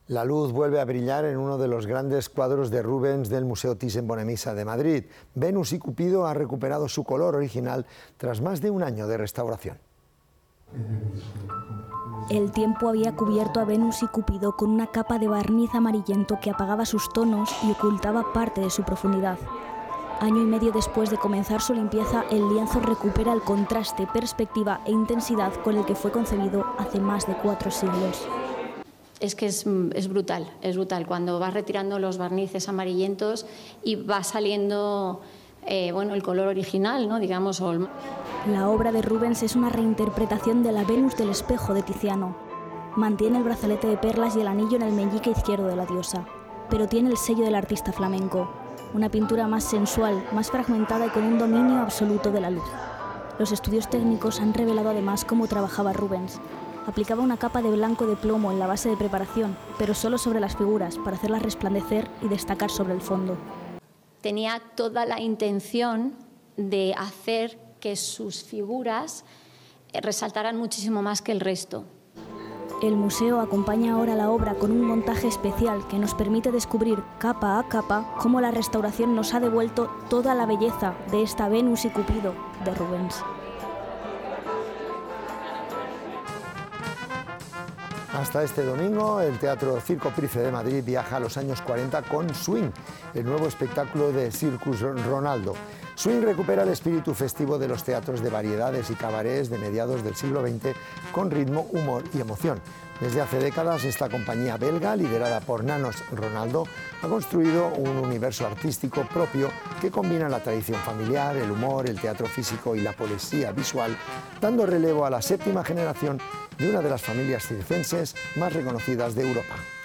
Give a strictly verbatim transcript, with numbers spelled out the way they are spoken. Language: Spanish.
La luz vuelve a brillar en uno de los grandes cuadros de Rubens del Museo Thyssen-Bornemisza de Madrid. Venus y Cupido ha recuperado su color original tras más de un año de restauración. El tiempo había cubierto a Venus y Cupido con una capa de barniz amarillento que apagaba sus tonos y ocultaba parte de su profundidad. Año y medio después de comenzar su limpieza, el lienzo recupera el contraste, perspectiva e intensidad con el que fue concebido hace más de cuatro siglos. Es que es, es brutal, es brutal. Cuando vas retirando los barnices amarillentos y va saliendo eh, bueno, el color original, ¿no? Digamos. O el... La obra de Rubens es una reinterpretación de la Venus del espejo de Tiziano. Mantiene el brazalete de perlas y el anillo en el meñique izquierdo de la diosa, pero tiene el sello del artista flamenco. Una pintura más sensual, más fragmentada y con un dominio absoluto de la luz. Los estudios técnicos han revelado además cómo trabajaba Rubens. Aplicaba una capa de blanco de plomo en la base de preparación, pero solo sobre las figuras, para hacerlas resplandecer y destacar sobre el fondo. Tenía toda la intención de hacer que sus figuras resaltaran muchísimo más que el resto. El museo acompaña ahora la obra con un montaje especial que nos permite descubrir capa a capa cómo la restauración nos ha devuelto toda la belleza de esta Venus y Cupido de Rubens. Hasta este domingo, el Teatro Circo Price de Madrid viaja a los años cuarenta con Swing, el nuevo espectáculo de Circus Ronaldo. Swing recupera el espíritu festivo de los teatros de variedades y cabarets de mediados del siglo veinte con ritmo, humor y emoción. Desde hace décadas, esta compañía belga, liderada por Nanos Ronaldo, ha construido un universo artístico propio que combina la tradición familiar, el humor, el teatro físico y la poesía visual, dando relevo a la séptima generación de una de las familias circenses más reconocidas de Europa.